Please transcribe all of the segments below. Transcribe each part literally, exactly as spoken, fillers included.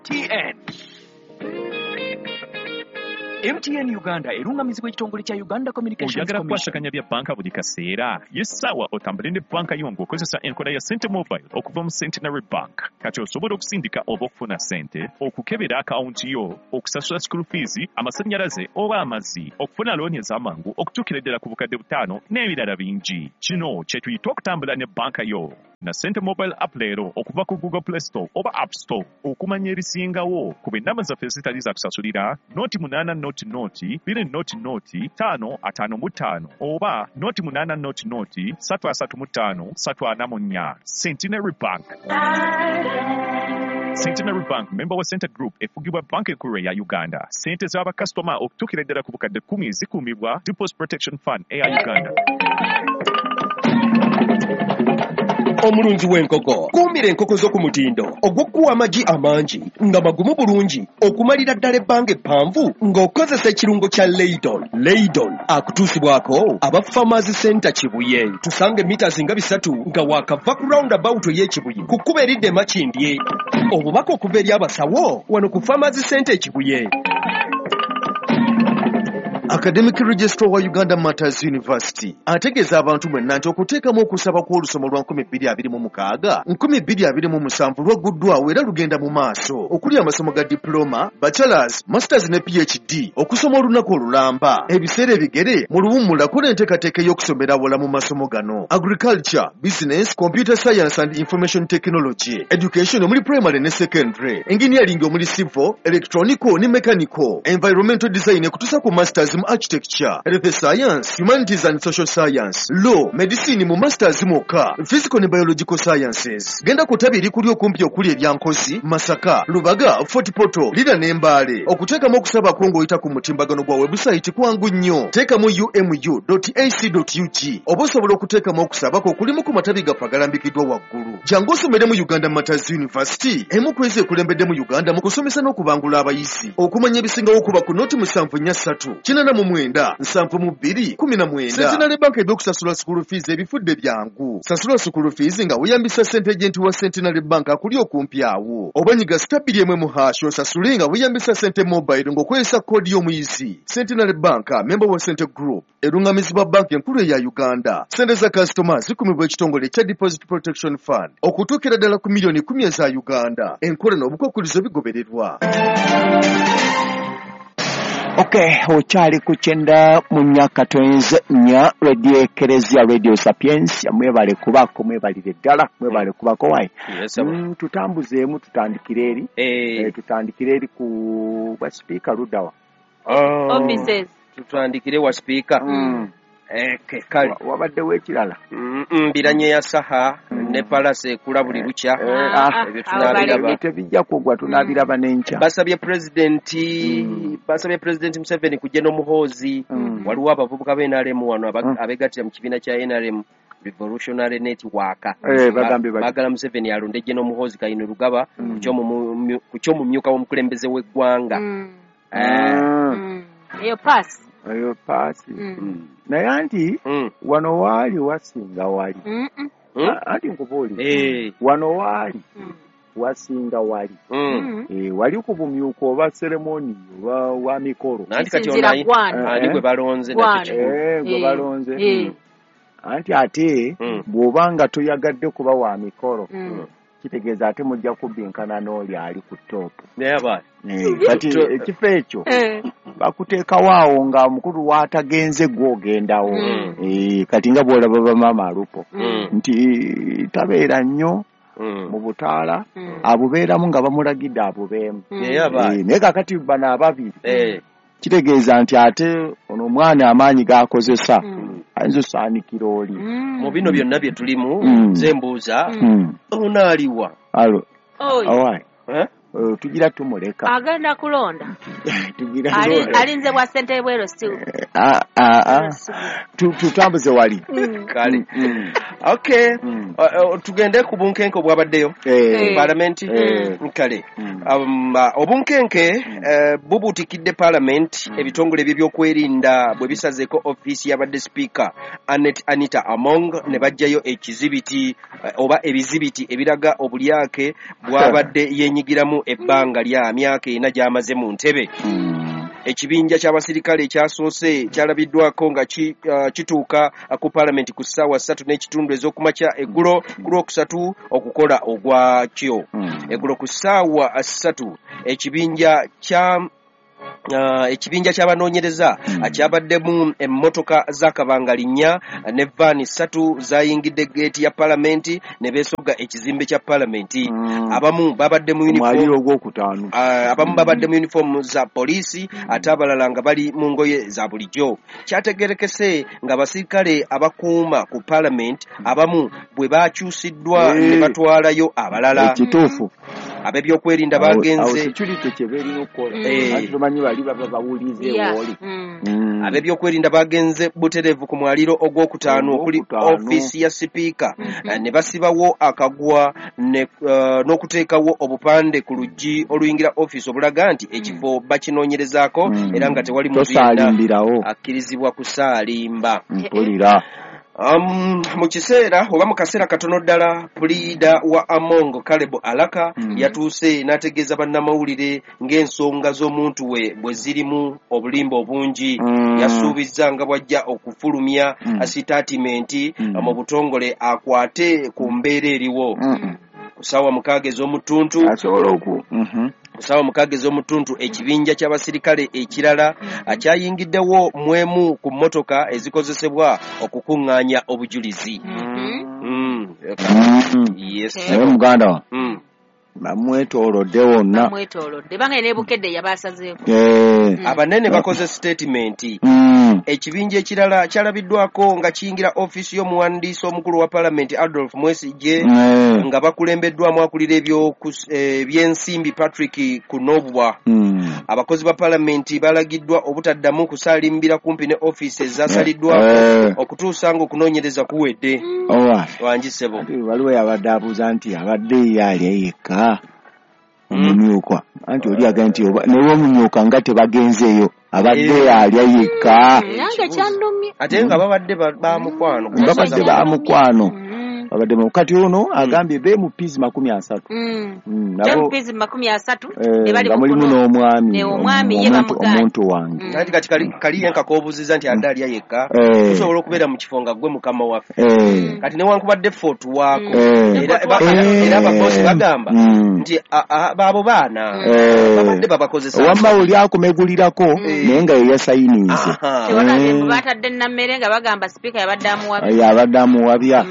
T N M T N Uganda erungamizibwa ekitongole kya Uganda Communications Commission. Oyagala kwasaganya bya banka buli kaseera yesawa otambule ne banka yo ng'okozesa enkola ya Sente Mobile okuva mu Centenary Bank. Kati osobola okusindika oba okufuna sente, okukebera akawunti yo, okusasula school fees, amasannyalaze oba amazzi, okufuna looni ez'amangu, okutuukira ddala ku bukadde butaano n'ebirala bingi. Kino kye tuyita okutambula ne banka yo. Na Sente Mobile app leero okuva ku Google Play Store oba App Store okumanya erisingawo ku bennamba zaffe ezitali za kusasulira noti munaana noti noti bbiri noti noti ttaano ataano mu ttaano oba noti munaana noti noti ssatu asatu mu ttaano ssatu ana mu nnya. Centenary Bank. Centenary Bank member wa Center Group efugibwa banka enkulu ya Uganda. Sente z'abakasitoma okutuukira ddala ku bukadde kkumi zikuumibwa Deposit Protection Fund eya Uganda. Omulunzi w'enkoko kuumira enkoko zo ku mutindo ogw'okuwa amagi amangi nga magumu bulungi okumalira ddala ebbanga eppanvu ng'okozesa ekirungo kya Leydon. Leydon akutuusibwako aba Farmers Center Kibuye. Tusange mita zinga bisatu nga waakava ku roundabout y'Ekibuye ku kkubo eridda e Makindye. Obubaka okuva eri abasawo wano ku Farmers Center Kibuye. Academic Registrar wa Uganda Matters University ategeeza abantu mwenna nti okuteekamu okusaba kw'olusoma lwa nkumi bbiri abiri mu mukaaga nkumi bbiri abiri mu musanvu lwaguddwawo era lugenda mu maaso okuli amasomo ga diploma, bachelors, masters ne P H D okusoma olunaku olulamba ebiseera ebigere mu luwummulako n'enteekateeka y'okusomera awala mu masomo gano agriculture, business, computer science and information technology, education omuli primary ne secondary, engineering omuli civil, electronical ne mechanical, environmental design ekutuusa ku masters architecture, health science, humanities and social science, law, medicine mu masters moka, physical ne biological sciences. Genda ku ttabi erikuli okumpi okuli ebyankozi, Masaka, Lubaga, Fort Portal, Lira n'Embale. Okuteekamu okusaba ko ng'oyita ku mutimbagano gwa website kwangu nnyo. Teekamu u m u dot a c dot u g oba osobola okuteekamu okusaba ko kulimu ku matabi gaffe agalambikiddwa waggulu. Jangu osomere mu Uganda Matters University emu kwezi ekulembedde mu Uganda mu kusomesa n'okubangula abayizi okumanya ebisingawo okuba ku noti musanvu nnya ssatu kinana mu mwenda nsanvu mu bbiri kumi na mwenda. Centenary Bank ebyokusasula school fees ebifudde byangu. Sasula school fees nga weeyambisa ssente agent wa Centenary Bank akuli okumpi awo oba nyiga stabili emwe mu hash osasule nga weeyambisa Sente Mobile ng'okozesa koodi y'omuyizi. Centenary Bank member wa Center Group erungamizibwa banka enkulu eya Uganda. Sente za kasitoma zikumibwa ekitongole ekya Deposit Protection Fund okutuukira ddala ku miliyoni kumi eza Uganda. Enkola n'obukwakkulizo bigobererwa. Okay, okyali ku kyenda mu myaka twenze nya radio Ekeresia Radio Sapiens mwebale kubako mwebalire ddala mwebale kubako wayi. Yes, mm, tutambuzeemu tutandikire eri eh e, tutandikire eri ku wa speaker Rudawa. Oh, offices tutandikire wa speaker mm. eh kale wabadde wekirala mm biranye ya saha mm. ne palase kula buli lucha eh, ah, ebyo tunabiraba tebijja kugwa tunabiraba n'enkya. Basabye president mm. basabye president Museveni kujja n'omuhoozi mm. waliwo abavubuka b'N R M wano mm. abegatira mu kibiina kya N R M Revolutionary Network eh bagambe bagala Museveni alonde je n'omuhoozi Kayini Rugaba mm. ku kyomu myuka w'omukulembeze w'eggwanga mm. eh mm. eyo pass eyo pass mm. mm. naye anti mm. wano waali wasinga wali mm mm. anti nkubuuli eh wano waali mm. wasinga wali mm. eh wali ku bumyuko oba ceremony oba wa mikoro nanti kati onayi ani gwe balonze nakyo eh gwe balonze eh anti ate mm. bw'obanga toyagadde kuba wa mikoro mm. kitegeeza ate mujja kubinkana n'oli ali ku top naye aba kati ekifo ekyo bakuteekawo awo nga mukulu waatagenze gw'ogendawo mm. eh kati nga bw'olaba bamaama alupo mm. nti tabeera nnyo mm. mu butaala mm. abubeeramu nga bamulagidde abubeemu naye aba naye kakati bano ababiri eh kitegeeza nti ate ono omwana amaanyi g'akozesa mm. ayinza osaanikira oli mm. mu bino byonna bye tulimu mm. zembuuza mm. onaaliwa alo oyo awai eh uh, tugira tumuleka agenda kulonda tugira ali alinze bwa sente bwero still ah ah ah tutambuze wali kale okay uh, tugende ku bunkenke obwabaddeyo Eh. parliament Eh. kale Mm. um, uh, obunkenke uh, bubutikidde parliament ebitongole by'ebyokwerinda bwe bisazeeko office yabadde speaker Anet Anita Among ne bajjayo ekizibiti uh, oba ebizibiti ebiraga obulyake bwabadde yenyigiramu ebbanga lya myaka ena gy'amaze mu ntebe. Mm. Ekibinja ky'abasirikale ekyasoose kyalabiddwako nga ki, uh, kituuka uh, ku parliament ku ssaawa ssatu n'ekitundu ez'okumakya eggulo ku lwokusatu okukola ogwakyo. Mm. Eggulo ku ssaawa ssatu ekibinja kya Uh, ekibinja ky'abanoonyereza Mm. kyabaddemu emmotoka z'akabangali nnya ne vaani ssatu zayingidde geeti ya palamenti ne beesogga ekizimbe kya palamenti. Mm. Abamu babadde mu Mwaliro uniform ogwokutaano. Uh, abamu babadde mu uniform za poliisi ate abalala nga bali mu ngoye za bulijjo. Kyategerekese nga abasirikale abakuuma ku parliament abamu bwe bakyusiddwa Eh. ne batwalayo abalala. Ekituufu. Ab'ebyokwerinda Awo- awo bagenze security kye beerina okukola. Eh. Anti tumanyi bali baba bawulize Yeah. wooli. Mm. Mm. ab'ebyokwerinda bagenze butereevu ku mwaliro ogwokutaano okuli Ogwokutaano. ofiisi ya sipiika Mhm. eh, ne basibawo akagwa ne, uh, n'okuteekawo obupande ku luggi oluyingira ofiisi obulaga nti ekifo bakinoonyerezaako Mm. era nga tewali mugenda Tosaalindirawo. akkirizibwa kusaalimba. Mpulira. Um, mu kiseera oba mu kaseera katono ddala puliida wa Among Caleb Alaka Mm. yatuuse n'ategeeza bannamawulire ng'ensonga z'omuntu we bwe zirimu obulimba obungi. Mm. Yasuubizza nga bw'ajja okufulumya Mm. sitaatimenti Mm. mu butongole akwate ku mbeera eriwo. Mm. Ku ssaawa mukaaga ez'omutuntu Asobola oku. Mhm. ku ssaawa mukaaga ez'omutuntu ekibinja ky'abasirikale ekirala kyayingiddewo mu emu ku mmotoka ezikozesebwa okukuŋŋaanya obujulizi. Mhm. Mm. Mm. Yes. Naye muganda wa Mm. bamwetoolodde wonna. Bamwetoolodde banga n'ebukedde yabasazeeko. Eh. Abanene bakoze statement. Mm. Ekibinja ekirala kyalabiddwako nga kiyingira ofiisi y'omuwandiisi omukulu wa palamenti Adolf Mwesigye Eh. nga bakulembeddwamu akulira ebyokus- eh, by'ensimbi Patrick Kunobwa. Mm. Abakozi ba palamenti balagiddwa obutaddamu kusaalimbira kumpi ne ofiisi ezasaliddwako Eh. okutuusa ng'okunoonyereza kuwedde. Alright. Wangisebo. Ati waliwo yabadde abuuza nti abadde ye alya yekka omumyuka anti oli aga nti oba- naye omumyuka nga tebagenzeeyo abadde Eh. alya yekka Nange kyandumye. Ate nga babadde ba ba mukwano. babadde ba mukwano Mm. babadde mu- kati ono agambye be mu pizi makumi asatu Mm. Mm, John nabo Pizi makumi asatu eh, ne bali nga mu mulimu kuno. n'omwami Ne omwami ye omuntu- bamuganye. omuntu wange Mm. Kati kati kali kali yenka k'obuuziza nti adde alya yekka Eh. tusobola okubeera mu kifo nga gwe mukama waffe. Eh. Kati newankubadde ffe otuwaako Eh. era ba- Eh. era ababosi bagamba Mm. nti a- a- baabo baana Eh. babadde babakozesa. owamma oli akumegulirako Eh. naye nga yeyasayiniize Aha. Tewalabye Eh. mbu batadde nammere nga bagamba sipiika yabadde amuwabye. yabadde amuwabya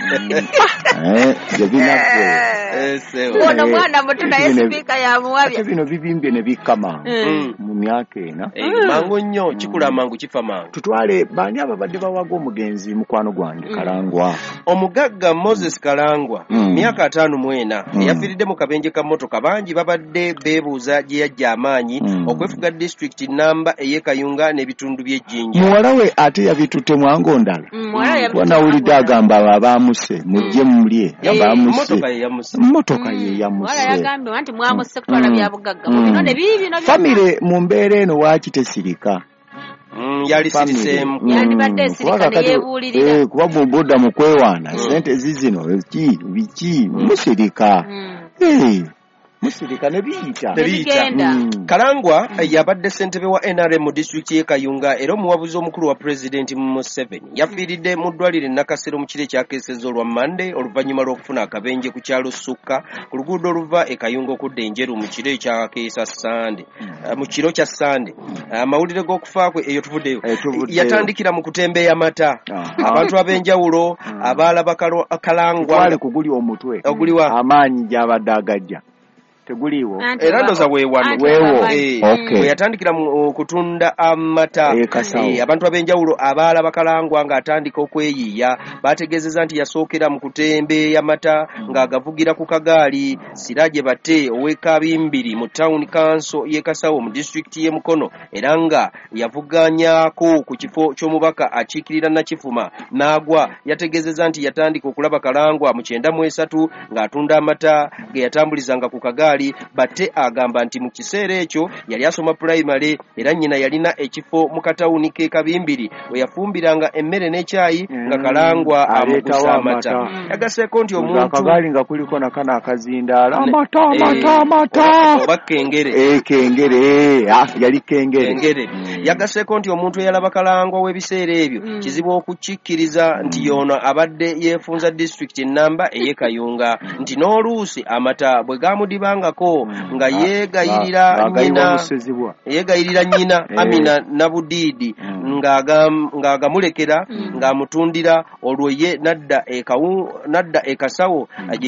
Eh, gye binagwe Eh, sewo. Ono mwana muto naye Bino- sipiika yamuwabye. ate bino bibimbye ne bikama Mm. mu myaka ena Eh, mangu nnyo kikula mangu kifa mangu. tutwale baani ababadde bawaga omugenzi mukwano gwange Kalangwa Omugagga Moses Kalangwa Mm. myaka ataano mu ena Mm. eyafiiridde mu kabenje ka mmotoka bangi babadde beebuuza gye yajja amaanyi Mm. okwefuga disitulikiti namba ey'e Kayunga n'ebitundu by'Ejjinja. muwala we ate yabitutte mwango ndala Mm, muwala yabitutte wanawulidde mwango ndala. agamba abaamuse mujje mulye Eh, abaamuse Emmotoka ye yamuse. mmotoka ye Muwala yamuse yagambye nti mwamuse kutwala Mm. bya bugagga. Mm. Mu bino ne biibino byonna. famire mu mbeera eno waaki tesirika Mm, yali siriseemu. Mm. Yandibadde esirika Kubanga ne kati- yeebuulirira. eh, kuba bw'obodda mu kwewaana sente zizino ki biki musirika Mm. Eh, musirika ne biyita Ne Ne biyita. bigenda. Mm. Kalangwa yabadde ssentebe wa N R M mu disitulikiti y'e Kayunga era omuwabuzi omukulu wa pulezidenti Museveni yafiiridde mu ddwaliro e Nakasero mu kiro ekyakeesezza olwa Mande oluvannyuma lw'okufuna akabenje ku kyalo Sukka ku luguudo oluva e Kayunga okudda enjeru mu kiro ekyakeesa Sande uh, mu kiro kya Sande amawulire uh, g'okufa kwe eyo tuvuddeyo Eh, tuvuddeyo. yatandikira mu kutembeeya mata Aha. abantu ab'enjawulo Mm. abaalaba Kalo- Kalangwa twale kuguli omutwe oguliwa amaanyi gy'abadde agajja teguliiwo era ndoza weewano weewo Eh, okay we yatandikira mu kutunda amata Eh, Kasawo. Eh, abantu ab'enjawulo abaala bakalangwa ng'atandika okweyiiya bategeezezza nti yasookera mu kutembeeya mata ng'agavugira ku kagaali Siraje Bate ow'Ekabimbiri mu town council y'e Kasawo mu district y'e Mukono era nga yavuganyaako ku kifo ky'omubaka akiikirira Nakifuma n'agwa yategeezezza nti yatandika okulaba kalangwa mu kyenda mu esatu ng'atunda amata ge yatambulizanga ku kagaali Bate agamba nti mu kiseera ekyo yali asoma primary era nnyina yalina ekifo mu katawuni k'e Kabimbiri we yafumbiranga emmere n'ekyayi nga kalangwa amugusa amata yagasseeko nti omuntu akagaali nga kuliko nakana akazindaala Ne- amata eh, amata amata oba kengere eh kengere eh, ah, yali kengere engere yagasseeko nti omuntu eyalaba kalangwa w'ebiseera ebyo kizibu okukikkiriza nti yono abadde yeefunza district ennamba ey'e Kayunga nti n'oluusi amata bwe gaamudibangako nga yeegayirira nnyina yeegayirira nnyina Eh. Amina Nabudiidi ng'agam- ng'agamulekera ng'amutundira olwo ye nadda e Kawu- nadda e Kasawo